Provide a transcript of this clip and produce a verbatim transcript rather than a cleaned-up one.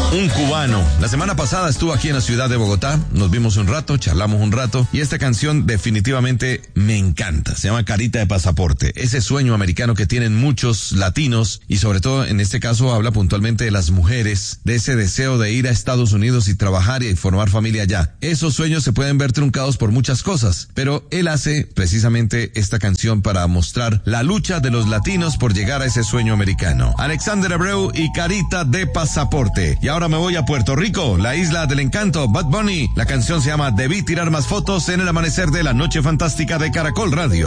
Un cubano. La semana pasada estuvo aquí en la ciudad de Bogotá, nos vimos un rato, charlamos un rato, y esta canción definitivamente me encanta. Se llama Carita de Pasaporte. Ese sueño americano que tienen muchos latinos, y sobre todo en este caso habla puntualmente de las mujeres, de ese deseo de ir a Estados Unidos y trabajar y formar familia allá. Esos sueños se pueden ver truncados por muchas cosas, pero él hace precisamente esta canción para mostrar la lucha de los latinos por llegar a ese sueño americano. Alexander Abreu y Carita de Pasaporte. Y ahora me voy a Puerto Rico, la isla del encanto, Bad Bunny. La canción se llama Debí tirar más fotos en el amanecer de la noche fantástica de Caracol Radio.